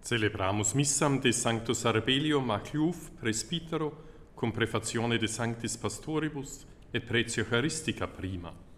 Celebramus missam de Sancto Sarbelio Macliuf, presbytero, cum prefazione de Sanctis Pastoribus et pretio Eucharistica prima.